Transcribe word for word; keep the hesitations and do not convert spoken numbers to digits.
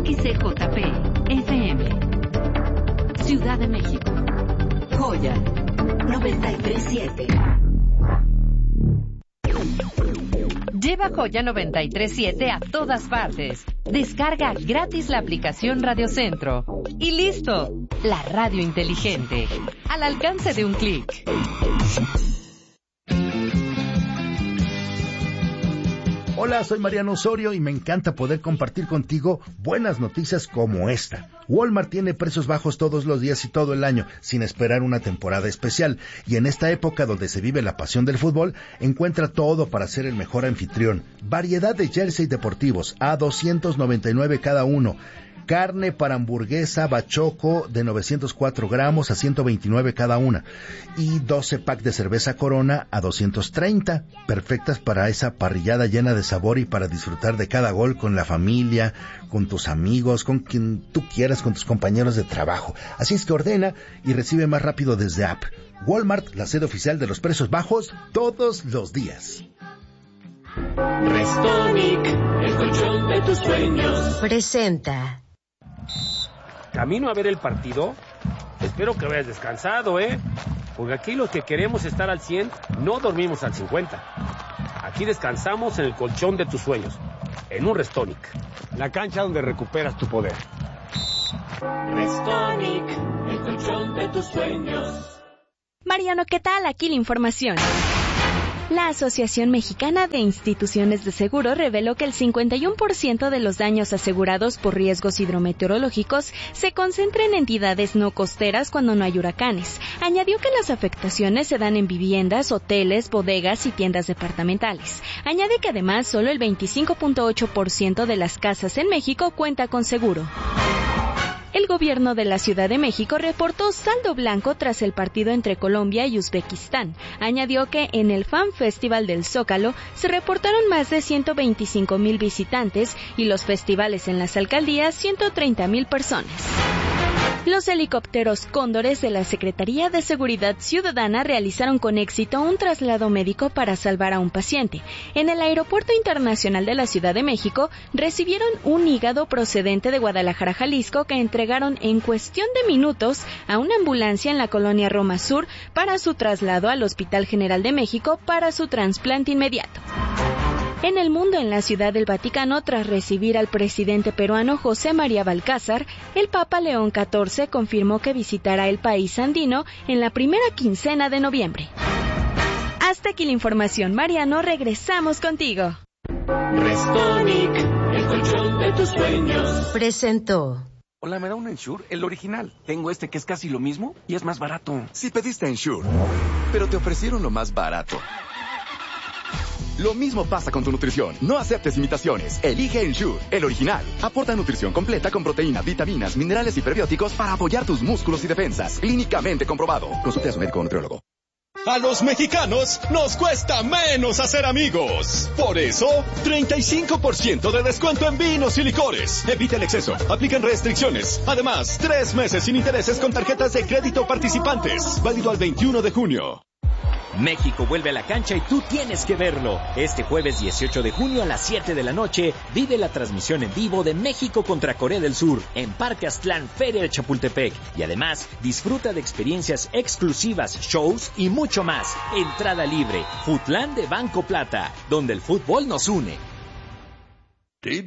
X C J P F M. Ciudad de México. Joya noventa y tres siete. Lleva Joya noventa y tres siete a todas partes. Descarga gratis la aplicación Radio Centro. Y listo, la radio inteligente, al alcance de un clic. Hola, soy Mariano Osorio y me encanta poder compartir contigo buenas noticias como esta. Walmart tiene precios bajos todos los días y todo el año, sin esperar una temporada especial. Y en esta época donde se vive la pasión del fútbol, encuentra todo para ser el mejor anfitrión. Variedad de jersey deportivos, a doscientos noventa y nueve cada uno. Carne para hamburguesa bachoco de novecientos cuatro gramos a ciento veintinueve cada una. Y doce pack de cerveza Corona a doscientos treinta. Perfectas para esa parrillada llena de sabor y para disfrutar de cada gol con la familia, con tus amigos, con quien tú quieras, con tus compañeros de trabajo. Así es que ordena y recibe más rápido desde app. Walmart, la sede oficial de los precios bajos, todos los días. Restonic, el colchón de tus sueños. Presenta. ¿Camino a ver el partido? Espero que vayas descansado, ¿eh? Porque aquí los que queremos estar al cien, no dormimos al cincuenta. Aquí descansamos en el colchón de tus sueños, en un Restonic. La cancha donde recuperas tu poder. Restonic, el colchón de tus sueños. Mariano, ¿qué tal? Aquí la información. La Asociación Mexicana de Instituciones de Seguro reveló que el cincuenta y uno por ciento de los daños asegurados por riesgos hidrometeorológicos se concentra en entidades no costeras cuando no hay huracanes. Añadió que las afectaciones se dan en viviendas, hoteles, bodegas y tiendas departamentales. Añade que además solo el veinticinco punto ocho por ciento de las casas en México cuenta con seguro. El gobierno de la Ciudad de México reportó saldo blanco tras el partido entre Colombia y Uzbekistán. Añadió que en el Fan Festival del Zócalo se reportaron más de ciento veinticinco mil visitantes y los festivales en las alcaldías ciento treinta mil personas. Los helicópteros Cóndores de la Secretaría de Seguridad Ciudadana realizaron con éxito un traslado médico para salvar a un paciente. En el Aeropuerto Internacional de la Ciudad de México recibieron un hígado procedente de Guadalajara, Jalisco, que entregaron en cuestión de minutos a una ambulancia en la colonia Roma Sur para su traslado al Hospital General de México para su trasplante inmediato. En el mundo, en la Ciudad del Vaticano, tras recibir al presidente peruano José María Balcázar, el Papa León catorce confirmó que visitará el país andino en la primera quincena de noviembre. Hasta aquí la información, Mariano, regresamos contigo. Restonic, el colchón de tus sueños. Presentó. Hola, ¿me da un Ensure? El original. Tengo este que es casi lo mismo y es más barato. Sí pediste Ensure, pero te ofrecieron lo más barato. Lo mismo pasa con tu nutrición. No aceptes imitaciones. Elige Ensure, el original. Aporta nutrición completa con proteínas, vitaminas, minerales y prebióticos para apoyar tus músculos y defensas. Clínicamente comprobado. Consulte a su médico o nutriólogo. A los mexicanos nos cuesta menos hacer amigos. Por eso, treinta y cinco por ciento de descuento en vinos y licores. Evita el exceso. Aplican restricciones. Además, tres meses sin intereses con tarjetas de crédito participantes. Válido al veintiuno de junio. México vuelve a la cancha y tú tienes que verlo. Este jueves dieciocho de junio a las siete de la noche, vive la transmisión en vivo de México contra Corea del Sur en Parque Aztlán, Feria de Chapultepec. Y además, disfruta de experiencias exclusivas, shows y mucho más. Entrada libre. Futlán de Banco Plata, donde el fútbol nos une.